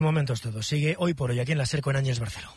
Momentos todos. Sigue Hoy por Hoy aquí en la SER con Ángels Barceló.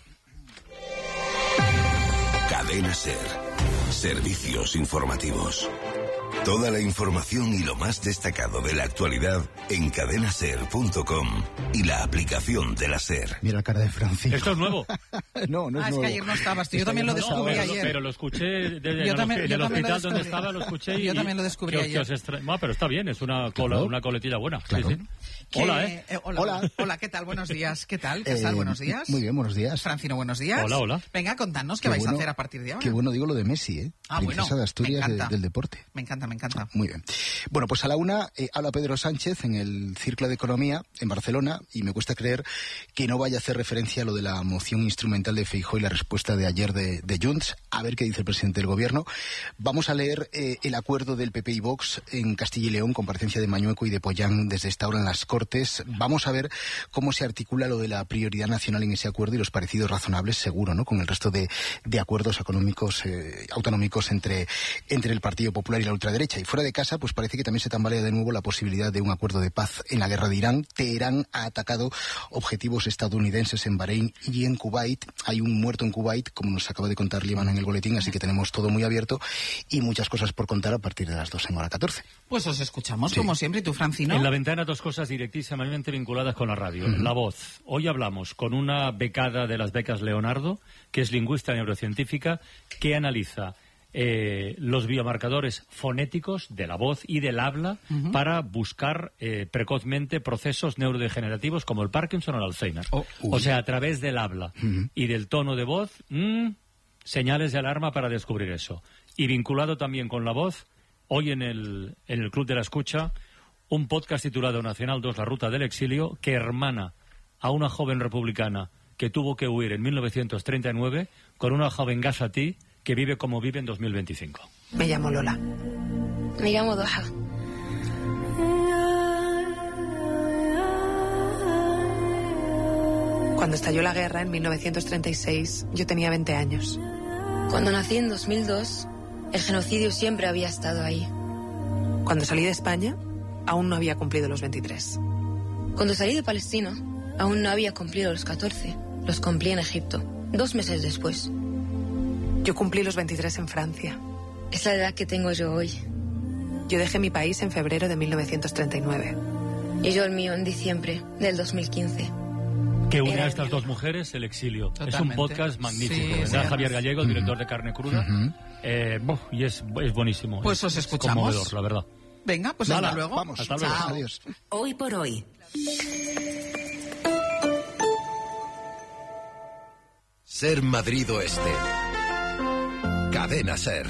Cadena SER. Servicios informativos. Toda la información y lo más destacado de la actualidad en cadenaser.com y la aplicación de la SER. Mira la cara de Francisco. ¿Esto es nuevo? No, no es nuevo. Es que ayer no estabas. Yo también lo descubrí ayer. Pero lo escuché desde el hospital donde estaba, lo escuché. Yo también lo descubrí ayer. Pero está bien, es una coletilla buena. Claro. Sí. Hola, Hola, ¿qué tal? Buenos días. ¿Qué tal? ¿Qué tal? Buenos días. Muy bien, buenos días. Francino, buenos días. Hola. Venga, contadnos qué vais a hacer a partir de ahora. Qué bueno digo lo de Messi, ¿eh? Princesa de Asturias del deporte. Me encanta. Muy bien. Bueno, pues a la una habla Pedro Sánchez en el Círculo de Economía en Barcelona y me cuesta creer que no vaya a hacer referencia a lo de la moción instrumental de Feijóo y la respuesta de ayer de Junts. A ver qué dice el presidente del gobierno. Vamos a leer el acuerdo del PP y Vox en Castilla y León, comparecencia de Mañueco y de Pollán desde esta hora en las Cortes. Vamos a ver cómo se articula lo de la prioridad nacional en ese acuerdo y los parecidos razonables, seguro, ¿no?, con el resto de acuerdos autonómicos entre el Partido Popular y la ultraderecha. Y fuera de casa, pues parece que también se tambalea de nuevo la posibilidad de un acuerdo de paz en la guerra de Irán. Teherán ha atacado objetivos estadounidenses en Bahrein y en Kuwait. Hay un muerto en Kuwait, como nos acaba de contar Líbana en el boletín, así que tenemos todo muy abierto y muchas cosas por contar a partir de las 2 en hora 14. Pues os escuchamos, como siempre. ¿Y tú, Francino? En la ventana, dos cosas directísimamente vinculadas con la radio. La voz. Hoy hablamos con una becada de las becas Leonardo, que es lingüista neurocientífica, que analiza los biomarcadores fonéticos de la voz y del habla para buscar precozmente procesos neurodegenerativos como el Parkinson o el Alzheimer. O sea, a través del habla y del tono de voz, señales de alarma para descubrir eso. Y vinculado también con la voz, hoy en el Club de la Escucha, un podcast titulado Nacional 2, la ruta del exilio, que hermana a una joven republicana que tuvo que huir en 1939 con una joven gazatí que vive como vive en 2025. Me llamo Lola. Me llamo Doha. Cuando estalló la guerra en 1936, yo tenía 20 años. Cuando nací en 2002, el genocidio siempre había estado ahí. Cuando salí de España, aún no había cumplido los 23. Cuando salí de Palestina, aún no había cumplido los 14. Los cumplí en Egipto, 2 meses después. Yo cumplí los 23 en Francia. Es la edad que tengo yo hoy. Yo dejé mi país en febrero de 1939. Y yo el mío en diciembre del 2015. Que une a estas dos mujeres el exilio. Totalmente. Es un podcast magnífico. Sí, Está Javier Gallego, el director de Carne Cruda. Y es buenísimo. Pues os escuchamos. Es conmovedor, la verdad. Venga, pues hasta luego. Vamos. Hasta luego. Chao. Adiós. Hoy por hoy. SER Madrid Oeste. Cadena SER.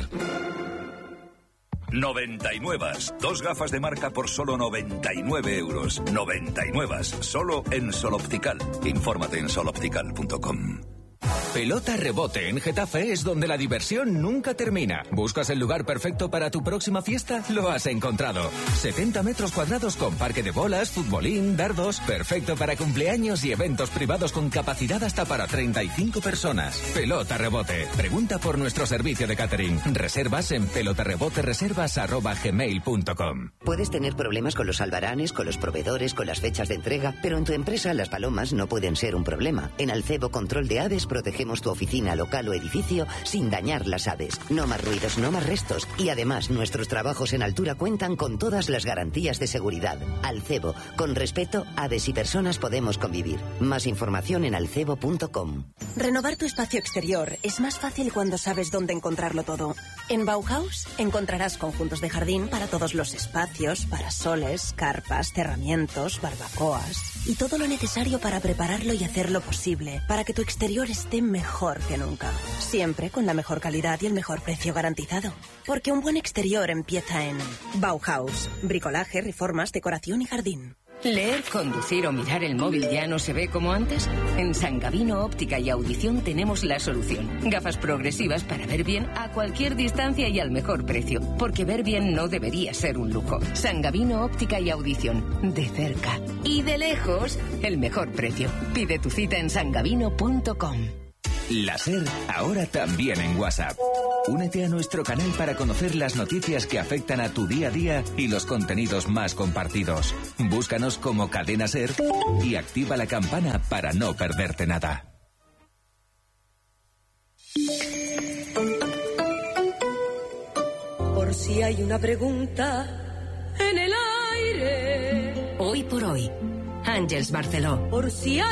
99. 2 gafas de marca por solo 99 euros. 99. Solo en Sol Optical. Infórmate en soloptical.com. Pelota Rebote en Getafe es donde la diversión nunca termina. ¿Buscas el lugar perfecto para tu próxima fiesta? Lo has encontrado. 70 metros cuadrados con parque de bolas, futbolín, dardos. Perfecto para cumpleaños y eventos privados con capacidad hasta para 35 personas. Pelota Rebote. Pregunta por nuestro servicio de catering. Reservas en pelotarebotereservas@gmail.com. Puedes tener problemas con los albaranes, con los proveedores, con las fechas de entrega, pero en tu empresa las palomas no pueden ser un problema. En Alcebo Control de Aves protegemos tu oficina, local o edificio sin dañar las aves. No más ruidos, no más restos. Y además, nuestros trabajos en altura cuentan con todas las garantías de seguridad. Alcebo, con respeto, aves y personas podemos convivir. Más información en alcebo.com. Renovar tu espacio exterior es más fácil cuando sabes dónde encontrarlo todo. En Bauhaus encontrarás conjuntos de jardín para todos los espacios, parasoles, carpas, cerramientos, barbacoas y todo lo necesario para prepararlo y hacerlo posible, para que tu exterior esté mejor que nunca. Siempre con la mejor calidad y el mejor precio garantizado. Porque un buen exterior empieza en Bauhaus. Bricolaje, reformas, decoración y jardín. ¿Leer, conducir o mirar el móvil ya no se ve como antes? En San Gavino Óptica y Audición tenemos la solución. Gafas progresivas para ver bien a cualquier distancia y al mejor precio. Porque ver bien no debería ser un lujo. San Gavino Óptica y Audición. De cerca y de lejos, el mejor precio. Pide tu cita en sangavino.com. La SER ahora también en WhatsApp. Únete a nuestro canal para conocer las noticias que afectan a tu día a día y los contenidos más compartidos. Búscanos como Cadena Ser y activa la campana para no perderte nada. Por si hay una pregunta en el aire. Hoy por hoy, Àngels Barceló. Por si hay